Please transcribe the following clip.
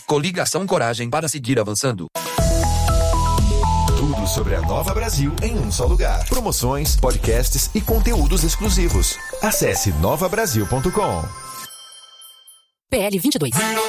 Coligação Coragem para seguir avançando. Tudo sobre a Nova Brasil em um só lugar. Promoções, podcasts e conteúdos exclusivos. Acesse novabrasil.com. PL 22.